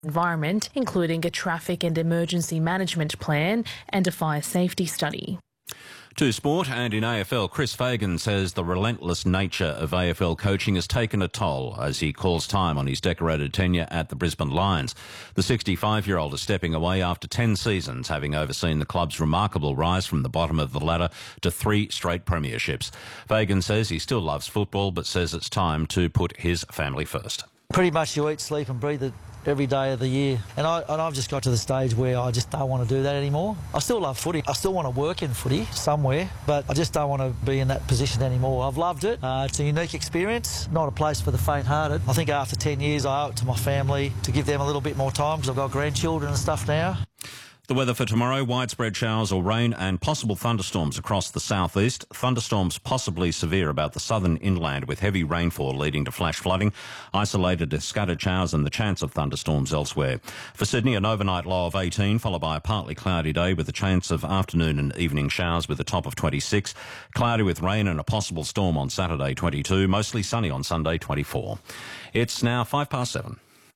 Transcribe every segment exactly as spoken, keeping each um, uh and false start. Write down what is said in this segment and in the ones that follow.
environment, including a traffic and emergency management plan and a fire safety study. To sport, and in A F L, Chris Fagan says the relentless nature of A F L coaching has taken a toll as he calls time on his decorated tenure at the Brisbane Lions. The sixty-five-year-old is stepping away after ten seasons, having overseen the club's remarkable rise from the bottom of the ladder to three straight premierships. Fagan says he still loves football, but says it's time to put his family first. Pretty much you eat, sleep and breathe it every day of the year. And, I, and I've just got to the stage where I just don't want to do that anymore. I still love footy. I still want to work in footy somewhere, but I just don't want to be in that position anymore. I've loved it. Uh, it's a unique experience, not a place for the faint-hearted. I think after ten years I owe it to my family to give them a little bit more time because I've got grandchildren and stuff now. The weather for tomorrow, widespread showers or rain and possible thunderstorms across the southeast. Thunderstorms possibly severe about the southern inland with heavy rainfall leading to flash flooding. Isolated scattered showers and the chance of thunderstorms elsewhere. For Sydney, an overnight low of eighteen, followed by a partly cloudy day with a chance of afternoon and evening showers with a top of twenty-six. Cloudy with rain and a possible storm on Saturday, twenty-two. Mostly sunny on Sunday, twenty-four. It's now five past seven.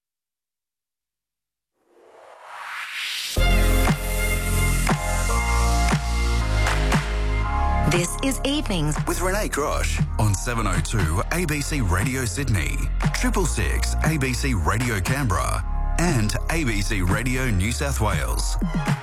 This is Evenings with Renee Grosh on seven oh two A B C Radio Sydney, Triple Six A B C Radio Canberra and A B C Radio New South Wales.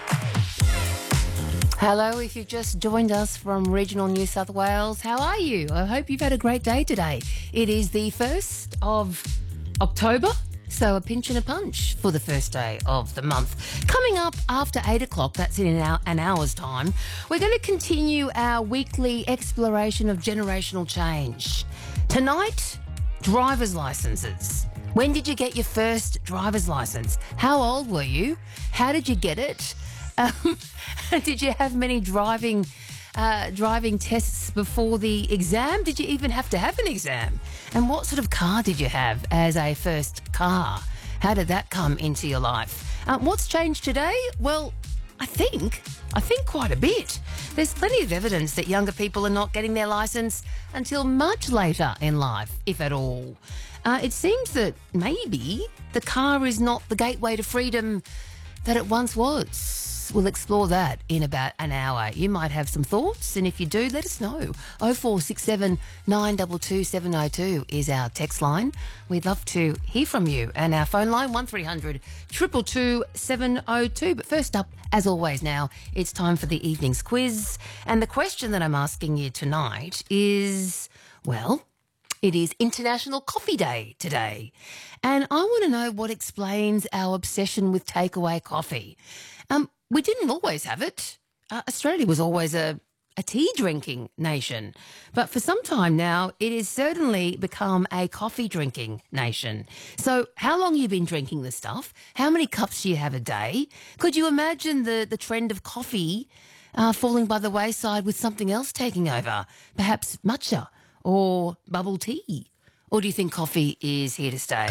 Hello, if you've just joined us from regional New South Wales, how are you? I hope you've had a great day today. It is the first of October, so a pinch and a punch for the first day of the month. Coming up after eight o'clock, that's in an, hour, an hour's time, we're going to continue our weekly exploration of generational change. Tonight, driver's licences. When did you get your first driver's licence? How old were you? How did you get it? Um, did you have many driving uh, driving tests before the exam? Did you even have to have an exam? And what sort of car did you have as a first car? How did that come into your life? Uh, what's changed today? Well, I think, I think quite a bit. There's plenty of evidence that younger people are not getting their licence until much later in life, if at all. Uh, it seems that maybe the car is not the gateway to freedom that it once was. We'll explore that in about an hour. You might have some thoughts, and if you do, let us know. oh four six seven, nine two two, seven oh two is our text line. We'd love to hear from you. And our phone line, one three hundred, two two two, seven oh two. But first up, as always now, it's time for the evening's quiz. And the question that I'm asking you tonight is, well, it is International Coffee Day today. And I want to know what explains our obsession with takeaway coffee. Um, we didn't always have it. Uh, Australia was always a, a tea-drinking nation. But for some time now, it has certainly become a coffee-drinking nation. So how long have you been drinking this stuff? How many cups do you have a day? Could you imagine the, the trend of coffee uh, falling by the wayside with something else taking over? Perhaps matcha or bubble tea? Or do you think coffee is here to stay?